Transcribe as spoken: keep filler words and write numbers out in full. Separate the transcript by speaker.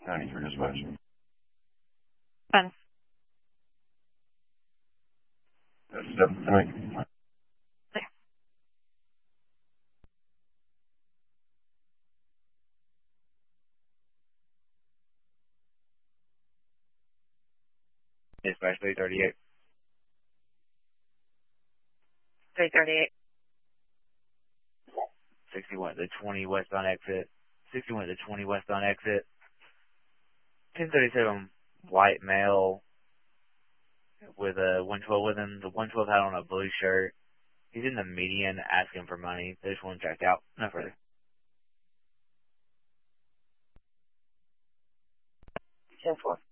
Speaker 1: ninety-three dispatch.
Speaker 2: Fun.
Speaker 1: That's seven tonight.
Speaker 3: Dispatch three thirty-eight.
Speaker 2: three thirty-eight.
Speaker 3: sixty-one to twenty west on exit. sixty-one to twenty west on exit. ten thirty-seven white male with a one twelve with him. The one twelve had on a blue shirt. He's in the median asking for money. This one checked out. No further.
Speaker 2: ten four.